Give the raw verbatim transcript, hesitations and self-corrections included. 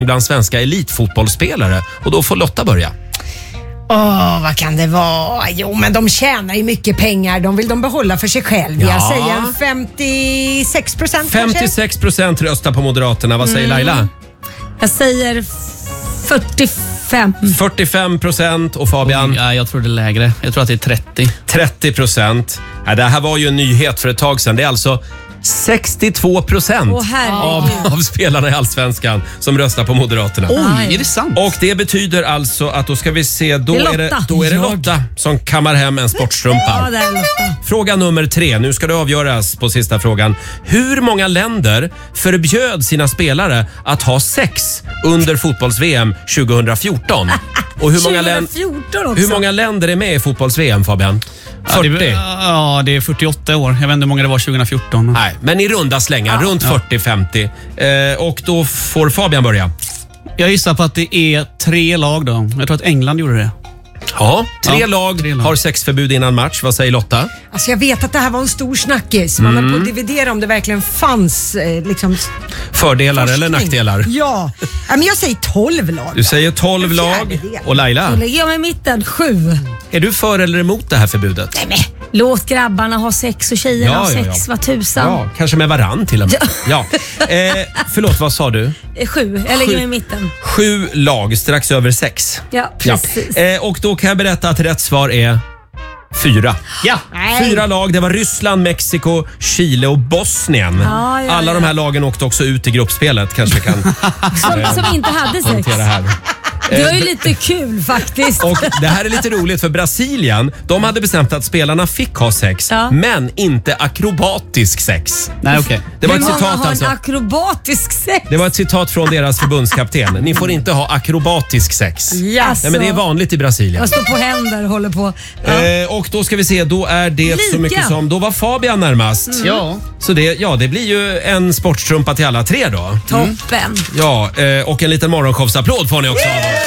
bland svenska elitfotbollsspelare. Och då får Lotta börja. Åh, oh, vad kan det vara? Jo, men de tjänar ju mycket pengar. De vill de behålla för sig själv. Ja. Jag säger femtiosex procent femtiosex procent röstar på Moderaterna. Vad säger mm. Laila? Jag säger fyrtiofem. fyrtiofem procent och Fabian? Ja, jag tror det är lägre. Jag tror att det är trettio. trettio procent. Ja, det här var ju en nyhet för ett tag sedan. Det är alltså sextiotvå procent oh, av, av spelarna i Allsvenskan som röstar på Moderaterna. Oj, är det sant? Och det betyder alltså att då ska vi se, då det är är, det, då är det Lotta som kammar hem en sportstrumpa. Ja, det är Lotta. Fråga nummer tre, nu ska det avgöras på sista frågan. Hur många länder förbjöd sina spelare att ha sex under fotbolls-V M tjugohundrafjorton? Och hur många, län- tjugohundrafjorton också. hur många länder är med i fotbolls-V M, Fabian? fyrtio? Ja, det, ja, det är fyrtioåtta år. Jag vet inte hur många det var tjugohundrafjorton. Nej, men i runda slängar, Ja. runt fyrtio femtio. Eh, och då får Fabian börja. Jag gissar på att det är tre lag då. Jag tror att England gjorde det. Ja, tre, Ja, lag tre lag har sexförbud innan match. Vad säger Lotta? Alltså jag vet att det här var en stor snackis. Man mm. höll på att dividera om det verkligen fanns eh, liksom, Fördelar forskning. eller nackdelar? Ja. ja, men jag säger tolv lag. Du säger tolv lag. Och Laila, Då lägger jag mig i mitten, sju. är du för eller emot det här förbudet? Nej, men låt grabbarna ha sex och tjejerna Ja, ha ja, sex, ja. vad tusan. Ja, kanske med varann till och med. Ja. Eh, förlåt, vad sa du? Eh, Sju, jag lägger Sju. mig i mitten. Sju lag, strax över sex. Ja, precis. Ja. Eh, och då kan jag berätta att rätt svar är fyra. Ja! Nej. Fyra lag, det var Ryssland, Mexiko, Chile och Bosnien. Ja, ja, Alla ja. de här lagen åkte också ut i gruppspelet. Kanske kan Som, som inte hade sex. hantera här. Det var ju lite kul faktiskt. Och det här är lite roligt för Brasilien, de hade bestämt att spelarna fick ha sex, Ja. men inte akrobatisk sex. Nej, okej. Det var Hur ett många citat har alltså. en akrobatisk sex? Det var ett citat från deras förbundskapten. Ni får inte ha akrobatisk sex. Ja. Alltså, Nej, men det är vanligt i Brasilien. jag står på händer och håller på. Ja. Eh, och då ska vi se, då är det så Lika. mycket som, då var Fabian närmast. Ja. Så det, ja, det blir ju en sportstrumpa till alla tre då. Toppen. Ja, eh, och en liten morgonshowsapplåd får ni också av oss.